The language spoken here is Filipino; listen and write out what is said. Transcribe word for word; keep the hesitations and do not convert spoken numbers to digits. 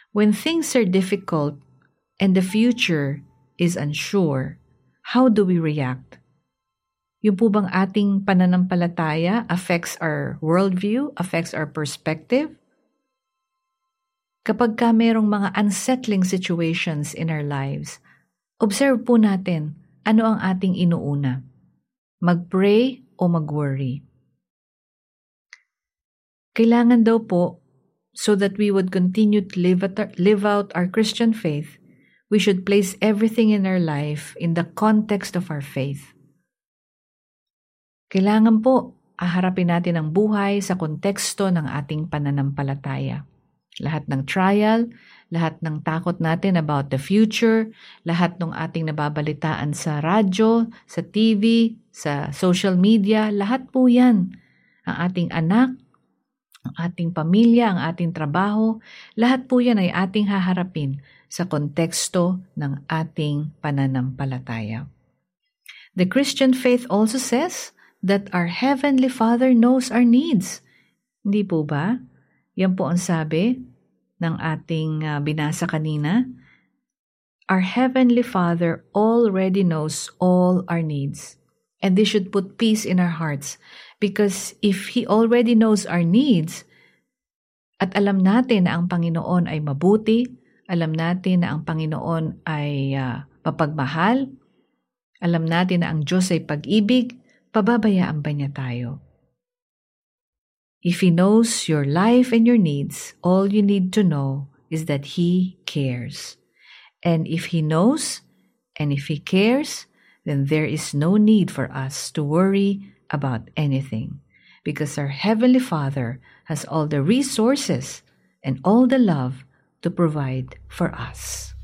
When things are difficult and the future is unsure, how do we react? Yung po bang ating pananampalataya affects our worldview, affects our perspective? Kapag ka merong mga unsettling situations in our lives, observe po natin ano ang ating inuuna. Mag-pray o mag-worry? Kailangan daw po, so that we would continue to live, at our, live out our Christian faith, we should place everything in our life in the context of our faith. Kailangan po, aharapin natin ang buhay sa konteksto ng ating pananampalataya. Lahat ng trial, lahat ng takot natin about the future, lahat ng ating nababalitaan sa radyo, sa T V, sa social media, lahat po yan. Ang ating anak, ang ating pamilya, ang ating trabaho, lahat po yan ay ating haharapin sa konteksto ng ating pananampalataya. The Christian faith also says that our Heavenly Father knows our needs. Hindi po ba? Yan po ang sabi ng ating uh, binasa kanina. Our Heavenly Father already knows all our needs. And this should put peace in our hearts. Because if He already knows our needs, at alam natin na ang Panginoon ay mabuti, alam natin na ang Panginoon ay uh, mapagmahal, alam natin na ang Diyos ay pag-ibig, pababayaan ba niya tayo? If He knows your life and your needs, all you need to know is that He cares. And if He knows, and if He cares, then there is no need for us to worry about anything. Because our Heavenly Father has all the resources and all the love to provide for us.